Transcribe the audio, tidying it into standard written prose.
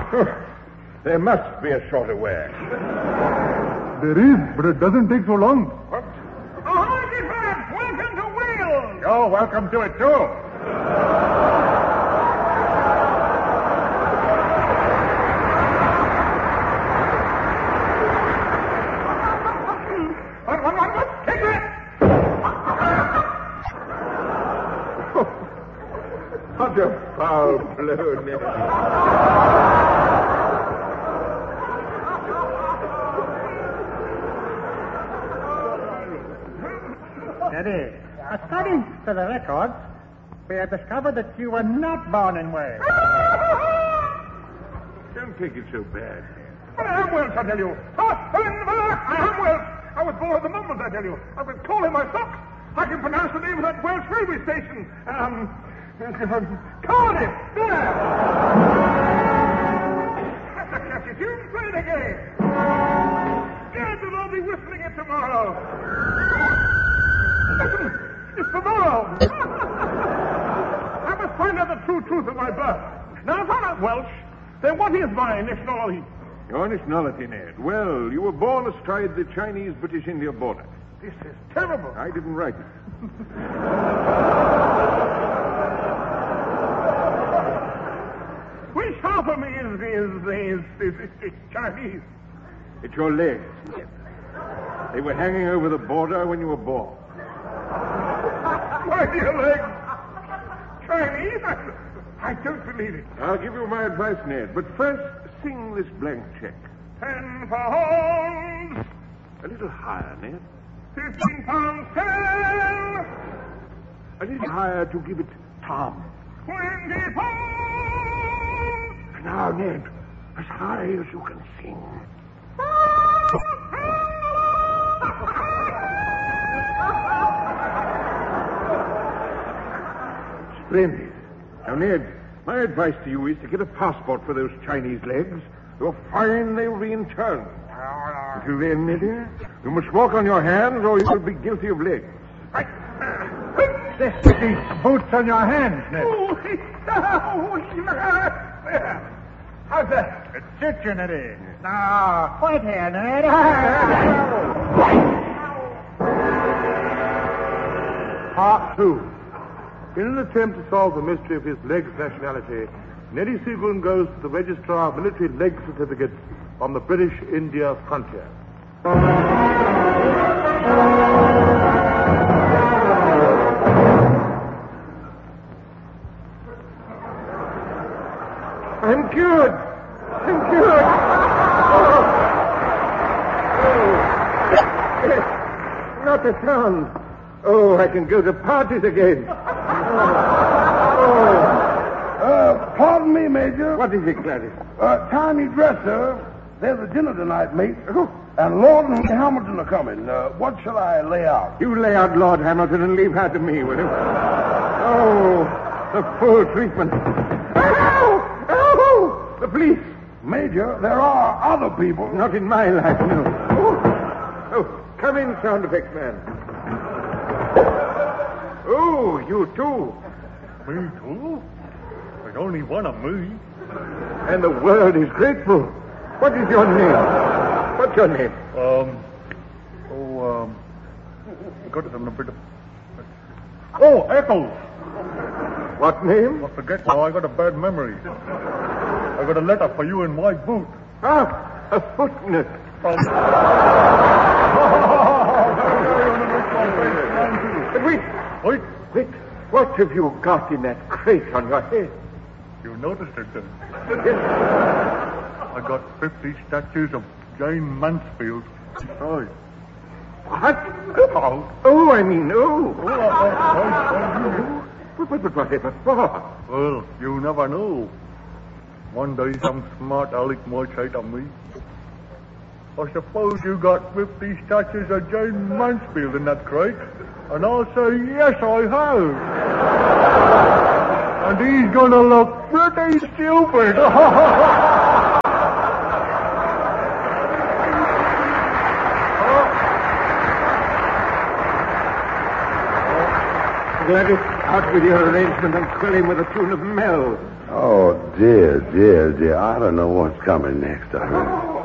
There must be a shorter way. There is, but it doesn't take so long. What? Ahoy, Defense! Welcome to Wales! You're welcome to it, too. What? Take that! What a foul blow, Ned. Eddie, according to the records, we have discovered that you were not born in Wales. Don't take it so bad. But I am Welsh, I tell you. I am Welsh. I was born at the moment, I tell you. I've been calling my socks. I can pronounce the name of that Welsh railway station. Cardiff. There. That's a catchy tune. Play it again. Scared that I'll be whistling it tomorrow. Listen, it's tomorrow. I must find out the true truth of my birth. Now, if I'm not Welsh, then what is my nationality? Your nationality, Ned. Well, you were born astride the Chinese-British India border. This is terrible. I didn't write it. Which half of me is Chinese? It's your legs. They were hanging over the border when you were born. My dear legs. Chinese? I don't believe it. I'll give you my advice, Ned. But first, sing this blank check. 10 pounds. A little higher, Ned. 15 pounds 10. A little higher to give it Tom. 20 pounds. Now, Ned, as high as you can sing. Splendid. Now, Ned, my advice to you is to get a passport for those Chinese legs. You're fine, they'll be in turn. Until then, Neddy, you must walk on your hands or you will be guilty of legs. This is these boots on your hands, Ned. How's that? It suits you, Neddy. Now, quit here, Ned. Part 2. In an attempt to solve the mystery of his legs nationality, Neddy Seagoon goes to the registrar of military leg certificates on the British India frontier. I'm cured. I'm cured. Oh. Not a sound. Oh, I can go to parties again. Pardon me, Major. What is it, Gladys? Tiny dresser. There's a dinner tonight, mate. Oh. And Lord and Hamilton are coming. What shall I lay out? You lay out Lord Hamilton and leave her to me, will you? Oh, the full treatment. Ow! Ow! The police. Major, there are other people. Not in my life, no. Oh, come in, sound effects man. Oh, you too. Me too? There's only one of me. And the world is grateful. What is your name? What's your name? I got it in a bit of... Oh, Eccles. What name? I forget now, I got a bad memory. I got a letter for you in my boot. Ah, a footnote. But wait. Wait. Wait. What have you got in that crate on your head? You noticed it then? Yes. I got 50 statues of Jane Mansfield. Oh. What? Oh. Oh, I mean, oh. Oh, But whatever for? well, you never know. One day some smart aleck might say to me, I suppose you got 50 statues of Jane Mansfield in that crate? And I'll say, yes, I have. And he's going to look pretty stupid. Gladys, out with your arrangement and quill him with a tune of Mel. Oh, dear, dear, dear. I don't know what's coming next. I really.